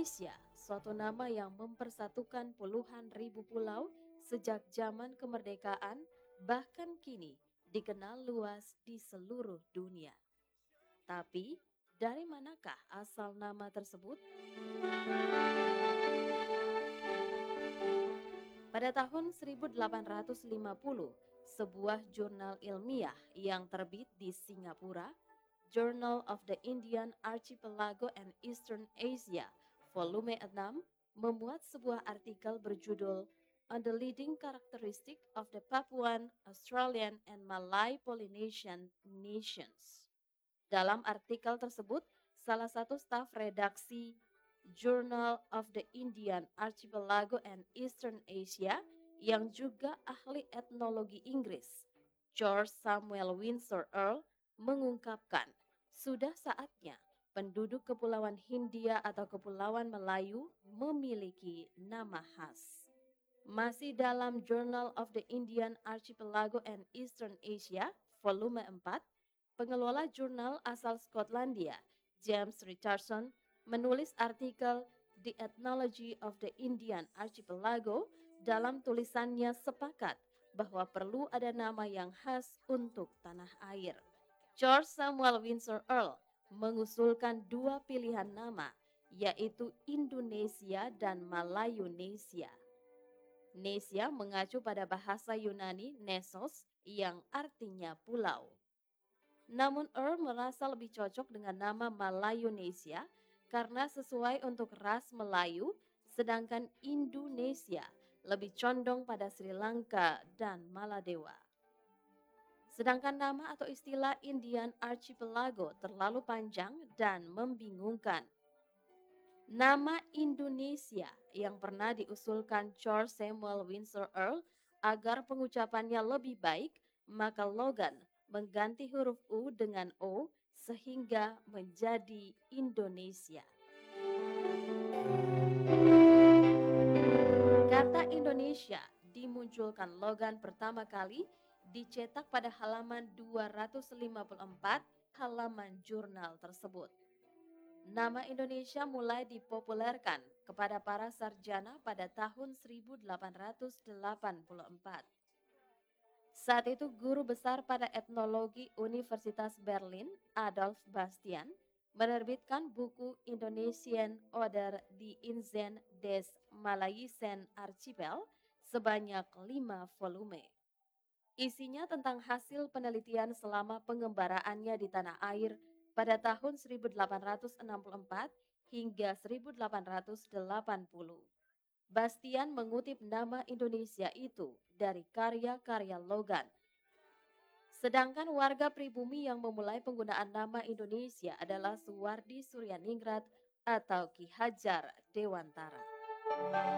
Indonesia, suatu nama yang mempersatukan puluhan ribu pulau sejak zaman kemerdekaan, bahkan kini dikenal luas di seluruh dunia. Tapi, dari manakah asal nama tersebut? Pada tahun 1850, sebuah jurnal ilmiah yang terbit di Singapura, Journal of the Indian Archipelago and Eastern Asia, volume 6, memuat sebuah artikel berjudul On the Leading Characteristic of the Papuan, Australian, and Malay Polynesian Nations. Dalam artikel tersebut, salah satu staf redaksi Journal of the Indian Archipelago and Eastern Asia yang juga ahli etnologi Inggris, George Samuel Windsor Earl, mengungkapkan sudah saatnya penduduk Kepulauan Hindia atau Kepulauan Melayu memiliki nama khas. Masih dalam Journal of the Indian Archipelago and Eastern Asia, volume 4, pengelola jurnal asal Skotlandia, James Richardson, menulis artikel The Ethnology of the Indian Archipelago. Dalam tulisannya sepakat bahwa perlu ada nama yang khas untuk tanah air. George Samuel Windsor Earl mengusulkan dua pilihan nama, yaitu Indonesia dan Malayunesia. Nesia mengacu pada bahasa Yunani Nesos yang artinya pulau. Namun Earl merasa lebih cocok dengan nama Malayunesia karena sesuai untuk ras Melayu, sedangkan Indonesia lebih condong pada Sri Lanka dan Maladewa. Sedangkan nama atau istilah Indian Archipelago terlalu panjang dan membingungkan. Nama Indonesia yang pernah diusulkan George Samuel Windsor Earl agar pengucapannya lebih baik, maka Logan mengganti huruf U dengan O sehingga menjadi Indonesia. Kata Indonesia dimunculkan Logan pertama kali dicetak pada halaman 254 halaman jurnal tersebut. Nama Indonesia mulai dipopulerkan kepada para sarjana pada tahun 1884. Saat itu guru besar pada etnologi Universitas Berlin, Adolf Bastian, menerbitkan buku Indonesian oder die Inseln des Malaysian Archipel sebanyak 5 volume. Isinya tentang hasil penelitian selama pengembaraannya di tanah air pada tahun 1864 hingga 1880. Bastian mengutip nama Indonesia itu dari karya-karya Logan. Sedangkan warga pribumi yang memulai penggunaan nama Indonesia adalah Suwardi Suryaningrat atau Ki Hajar Dewantara.